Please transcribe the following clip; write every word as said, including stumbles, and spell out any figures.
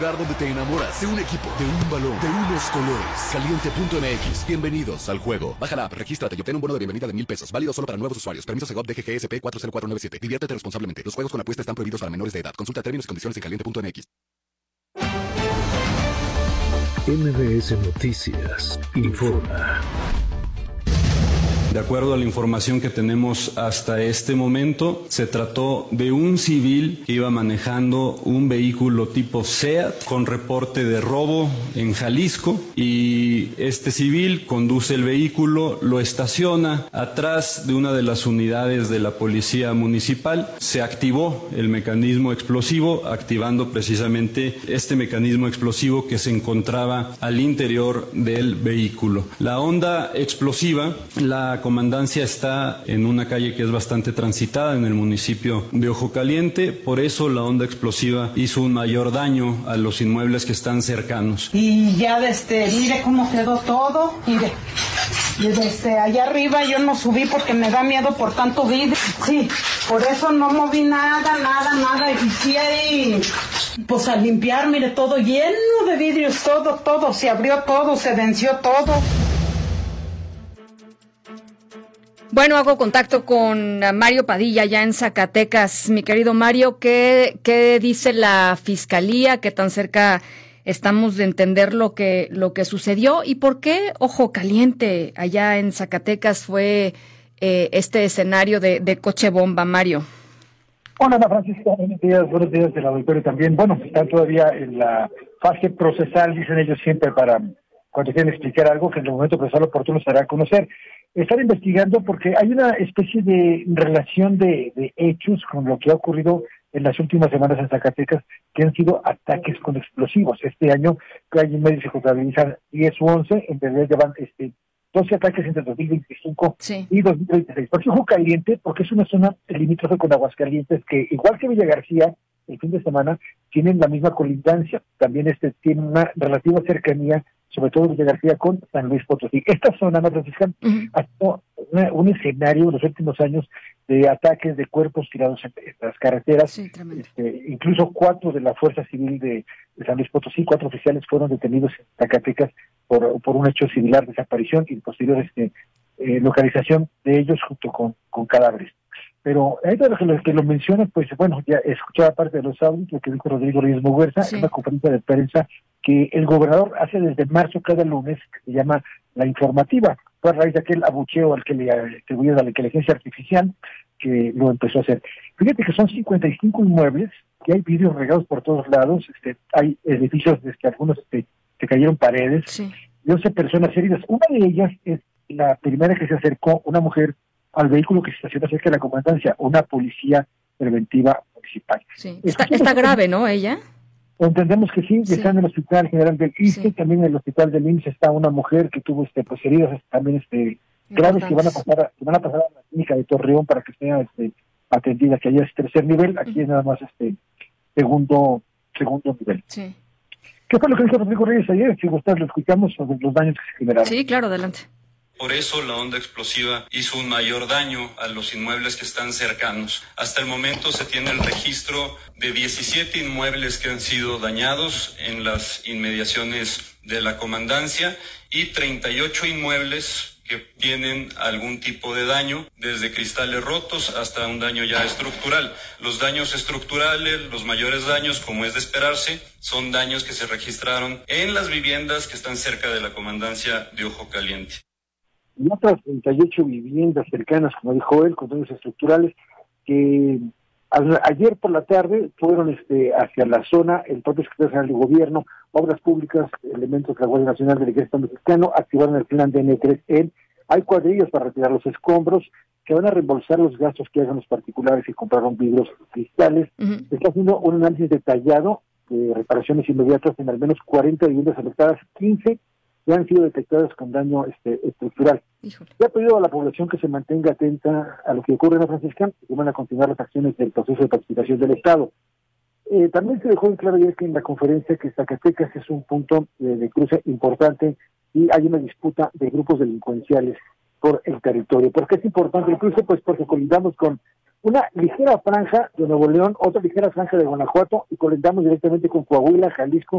Lugar donde te enamoras de un equipo, de un balón, de unos colores. Caliente punto M X. Bienvenidos al juego. Baja la app, regístrate y obtén un bono de bienvenida de mil pesos. Válido solo para nuevos usuarios. Permiso Segov D G G S P cuatro cero cuatro nueve siete. Diviértete responsablemente. Los juegos con apuesta están prohibidos para menores de edad. Consulta términos y condiciones en caliente punto M X. M B S Noticias informa. De acuerdo a la información que tenemos hasta este momento, se trató de un civil que iba manejando un vehículo tipo SEAT con reporte de robo en Jalisco, y este civil conduce el vehículo, lo estaciona atrás de una de las unidades de la policía municipal. Se activó el mecanismo explosivo, activando precisamente este mecanismo explosivo que se encontraba al interior del vehículo. La onda explosiva, la comandancia está en una calle que es bastante transitada en el municipio de Ojo Caliente, por eso la onda explosiva hizo un mayor daño a los inmuebles que están cercanos. Y ya desde, mire cómo quedó todo, mire, y desde allá arriba yo no subí porque me da miedo por tanto vidrio, sí, por eso no moví nada, nada, nada, y sí ahí, pues a limpiar, mire, todo lleno de vidrios, todo, todo, se abrió todo, se venció todo. Bueno, hago contacto con Mario Padilla ya en Zacatecas. Mi querido Mario, ¿qué, qué dice la Fiscalía? ¿Qué tan cerca estamos de entender lo que, lo que sucedió? ¿Y por qué Ojo Caliente allá en Zacatecas fue eh, este escenario de, de coche bomba, Mario? Hola, Ana Francisca, buenos días, buenos días del auditorio también. Bueno, están todavía en la fase procesal, dicen ellos siempre, para cuando quieren explicar algo que en el momento procesal oportuno se hará a conocer. Están investigando porque hay una especie de relación de, de hechos con lo que ha ocurrido en las últimas semanas en Zacatecas, que han sido ataques con explosivos. Este año, que hay en medio se contabilizan diez u once, en realidad llevan este, doce ataques entre dos mil veinticinco sí. y dos mil veintiséis. Por eso Ojo Caliente, porque es una zona limítrofe con Aguascalientes, que igual que Villa García, el fin de semana, tienen la misma colindancia. También este tiene una relativa cercanía, sobre todo Villa García, con San Luis Potosí. Esta zona, Ana Francisca, uh-huh. ha sido una, un escenario en los últimos años de ataques de cuerpos tirados en, en las carreteras. Sí, este, incluso cuatro de la Fuerza Civil de, de San Luis Potosí, cuatro oficiales fueron detenidos en Zacatecas por, por un hecho similar, desaparición y posterior este, eh, localización de ellos junto con, con cadáveres. Pero ahí de los que, los que lo mencionan, pues bueno, ya escuchaba parte de los audios, lo que dijo Rodrigo Reyes Muguerza, sí. en una conferencia de prensa que el gobernador hace desde marzo cada lunes, que se llama La Informativa. Fue a raíz de aquel abucheo al que le atribuyeron a la inteligencia artificial, que lo empezó a hacer. Fíjate que son cincuenta y cinco inmuebles, que hay vidrios regados por todos lados, este, hay edificios desde que algunos este, se cayeron paredes, sí. y once personas heridas. Una de ellas es la primera que se acercó, una mujer, al vehículo que se estaciona cerca de la comandancia, una policía preventiva municipal. Sí. Está, está grave, ¿no, ella? Entendemos que sí, sí. Está en el Hospital General del I S S S T E, sí. también en el Hospital del I M S S está una mujer que tuvo este pues heridas también este graves que van a pasar a, que van a pasar a la clínica de Torreón para que sea este atendida, que allá es tercer nivel, aquí uh-huh. es nada más este segundo segundo nivel. Sí. ¿Qué fue lo que dijo Rodrigo Reyes ayer? Si gustas lo escuchamos sobre los daños que se generaron. Sí, claro, adelante. Por eso la onda explosiva hizo un mayor daño a los inmuebles que están cercanos. Hasta el momento se tiene el registro de diecisiete inmuebles que han sido dañados en las inmediaciones de la comandancia y treinta y ocho inmuebles que tienen algún tipo de daño, desde cristales rotos hasta un daño ya estructural. Los daños estructurales, los mayores daños, como es de esperarse, son daños que se registraron en las viviendas que están cerca de la comandancia de Ojo Caliente. Y otras treinta y ocho viviendas cercanas, como dijo él, con daños estructurales, que a, ayer por la tarde fueron este hacia la zona, el propio secretario general de Gobierno, Obras Públicas, elementos de la Guardia Nacional del Ejército Mexicano, activaron el plan D N tres N. Hay cuadrillas para retirar los escombros, que van a reembolsar los gastos que hagan los particulares que compraron vidrios cristales. Uh-huh. Se está haciendo un análisis detallado de reparaciones inmediatas en al menos cuarenta viviendas afectadas, quince ya han sido detectadas con daño este, estructural. Híjole. Se ha pedido a la población que se mantenga atenta a lo que ocurre en la Franciscan y que van a continuar las acciones del proceso de participación del Estado. Eh, también se dejó en claro ya que en la conferencia que Zacatecas es un punto de, de cruce importante y hay una disputa de grupos delincuenciales por el territorio. ¿Por qué es importante el cruce? Pues porque colindamos con una ligera franja de Nuevo León, otra ligera franja de Guanajuato y colindamos directamente con Coahuila, Jalisco